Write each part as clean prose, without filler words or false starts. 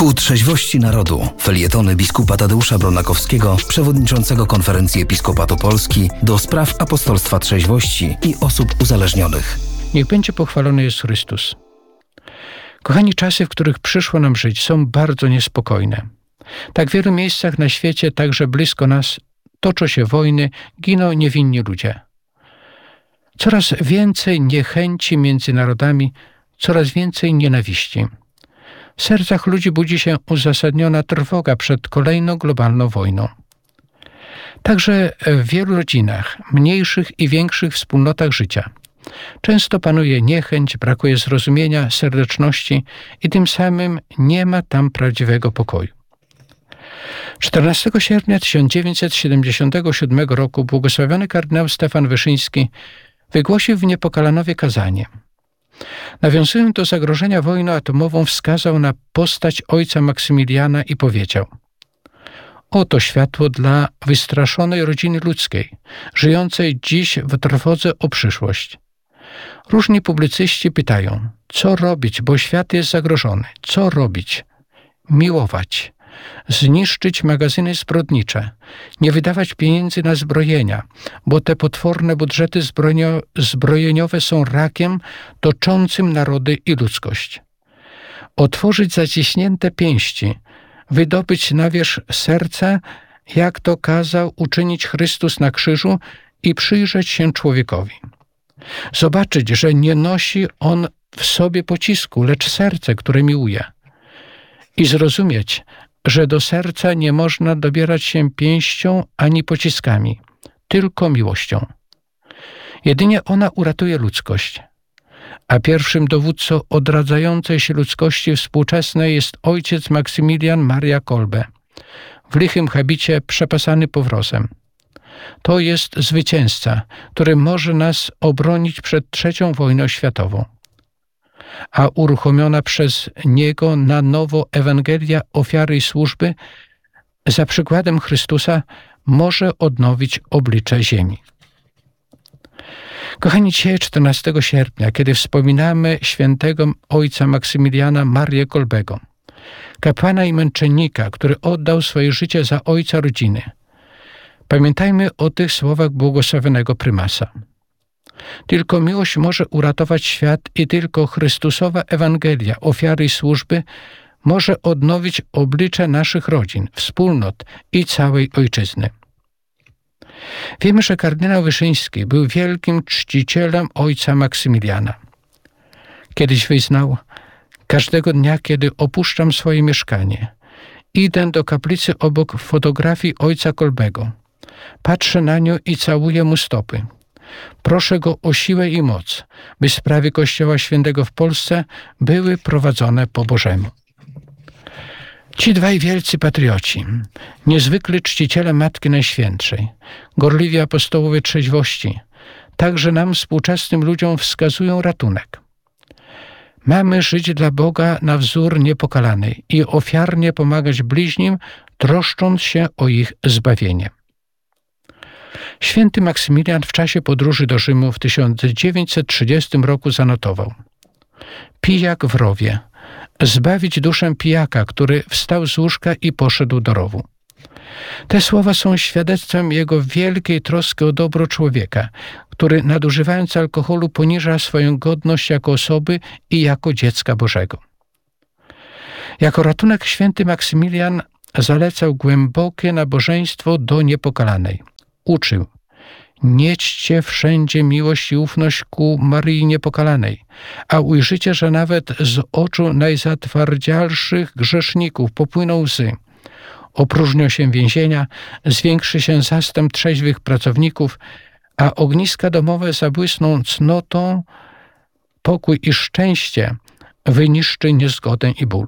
Ku trzeźwości narodu. Felietony biskupa Tadeusza Bronakowskiego, przewodniczącego Konferencji Episkopatu Polski do spraw apostolstwa trzeźwości i osób uzależnionych. Niech będzie pochwalony Jezus Chrystus. Kochani, czasy, w których przyszło nam żyć, są bardzo niespokojne. Tak w wielu miejscach na świecie, także blisko nas, toczą się wojny, giną niewinni ludzie. Coraz więcej niechęci między narodami, coraz więcej nienawiści. W sercach ludzi budzi się uzasadniona trwoga przed kolejną globalną wojną. Także w wielu rodzinach, mniejszych i większych wspólnotach życia, często panuje niechęć, brakuje zrozumienia, serdeczności i tym samym nie ma tam prawdziwego pokoju. 14 sierpnia 1977 roku błogosławiony kardynał Stefan Wyszyński wygłosił w Niepokalanowie kazanie. Nawiązując do zagrożenia wojną atomową, wskazał na postać ojca Maksymiliana i powiedział: oto światło dla wystraszonej rodziny ludzkiej, żyjącej dziś w trwodze o przyszłość. Różni publicyści pytają, co robić, bo świat jest zagrożony. Co robić? Miłować. Zniszczyć magazyny zbrodnicze, nie wydawać pieniędzy na zbrojenia, bo te potworne budżety zbrojeniowe są rakiem toczącym narody i ludzkość. Otworzyć zaciśnięte pięści, wydobyć na wierzch serca, jak to kazał uczynić Chrystus na krzyżu i przyjrzeć się człowiekowi. Zobaczyć, że nie nosi on w sobie pocisku, lecz serce, które miłuje. I zrozumieć, że do serca nie można dobierać się pięścią ani pociskami, tylko miłością. Jedynie ona uratuje ludzkość. A pierwszym dowódcą odradzającej się ludzkości współczesnej jest ojciec Maksymilian Maria Kolbe, w lichym habicie przepasany powrozem. To jest zwycięzca, który może nas obronić przed III wojną światową. A uruchomiona przez niego na nowo Ewangelia ofiary i służby za przykładem Chrystusa może odnowić oblicze ziemi. Kochani, dzisiaj 14 sierpnia, kiedy wspominamy świętego ojca Maksymiliana Marię Kolbego, kapłana i męczennika, który oddał swoje życie za ojca rodziny, pamiętajmy o tych słowach błogosławionego prymasa. Tylko miłość może uratować świat i tylko Chrystusowa Ewangelia, ofiary i służby może odnowić oblicze naszych rodzin, wspólnot i całej ojczyzny. Wiemy, że kardynał Wyszyński był wielkim czcicielem ojca Maksymiliana. Kiedyś wyznał: każdego dnia, kiedy opuszczam swoje mieszkanie, idę do kaplicy obok fotografii ojca Kolbego. Patrzę na nią i całuję mu stopy. Proszę go o siłę i moc, by sprawy Kościoła Świętego w Polsce były prowadzone po Bożemu. Ci dwaj wielcy patrioci, niezwykli czciciele Matki Najświętszej, gorliwi apostołowie trzeźwości, także nam, współczesnym ludziom, wskazują ratunek. Mamy żyć dla Boga na wzór Niepokalanej i ofiarnie pomagać bliźnim, troszcząc się o ich zbawienie. Święty Maksymilian w czasie podróży do Rzymu w 1930 roku zanotował: pijak w rowie, zbawić duszę pijaka, który wstał z łóżka i poszedł do rowu. Te słowa są świadectwem jego wielkiej troski o dobro człowieka, który nadużywając alkoholu poniża swoją godność jako osoby i jako dziecka Bożego. Jako ratunek święty Maksymilian zalecał głębokie nabożeństwo do Niepokalanej. Uczył: nie czcie wszędzie miłość i ufność ku Maryi Niepokalanej, a ujrzycie, że nawet z oczu najzatwardzialszych grzeszników popłyną łzy. Opróżnią się więzienia, zwiększy się zastęp trzeźwych pracowników, a ogniska domowe zabłysną cnotą, pokój i szczęście wyniszczy niezgodę i ból.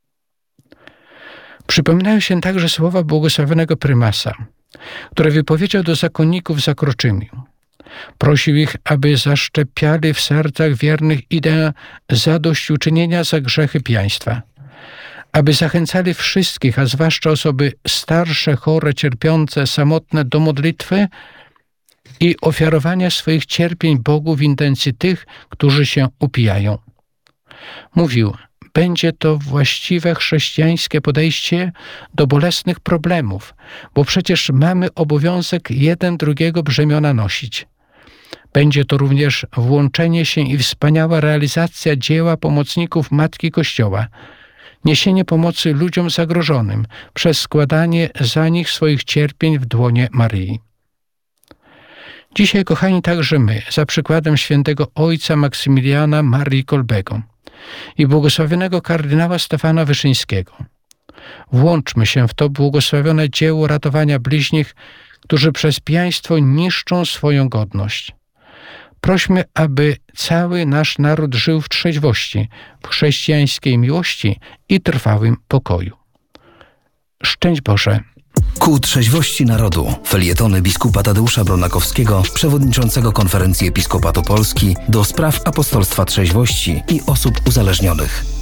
Przypominają się także słowa błogosławionego prymasa, które wypowiedział do zakonników za Kroczymiu. Prosił ich, aby zaszczepiali w sercach wiernych ideę zadośćuczynienia za grzechy pijaństwa, aby zachęcali wszystkich, a zwłaszcza osoby starsze, chore, cierpiące, samotne, do modlitwy i ofiarowania swoich cierpień Bogu w intencji tych, którzy się upijają. Mówił: będzie to właściwe chrześcijańskie podejście do bolesnych problemów, bo przecież mamy obowiązek jeden drugiego brzemiona nosić. Będzie to również włączenie się i wspaniała realizacja dzieła pomocników Matki Kościoła, niesienie pomocy ludziom zagrożonym przez składanie za nich swoich cierpień w dłonie Maryi. Dzisiaj, kochani, także my, za przykładem świętego ojca Maksymiliana Marii Kolbego i błogosławionego kardynała Stefana Wyszyńskiego, włączmy się w to błogosławione dzieło ratowania bliźnich, którzy przez pijaństwo niszczą swoją godność. Prośmy, aby cały nasz naród żył w trzeźwości, w chrześcijańskiej miłości i trwałym pokoju. Szczęść Boże! Ku trzeźwości narodu. Felietony biskupa Tadeusza Bronakowskiego, przewodniczącego Konferencji Episkopatu Polski do spraw apostolstwa trzeźwości i osób uzależnionych.